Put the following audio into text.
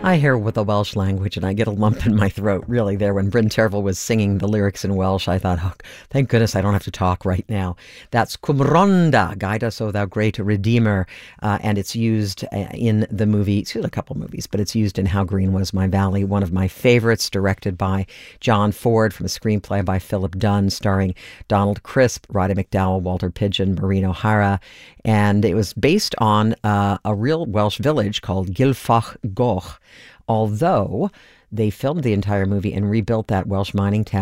I hear with the Welsh language and I get a lump in my throat, really, there. When Bryn Terfel was singing the lyrics in Welsh, I thought, oh, thank goodness I don't have to talk right now. That's Cwmronda, Guide Us, O Thou Great Redeemer, and it's used in the movie, it's used in a couple movies, but it's used in How Green Was My Valley, one of my favorites, directed by John Ford, from a screenplay by Philip Dunn, starring Donald Crisp, Roddy McDowall, Walter Pidgeon, Maureen O'Hara, and it was based on a real Welsh village called Gilfach Goch, although they filmed the entire movie and rebuilt that Welsh mining town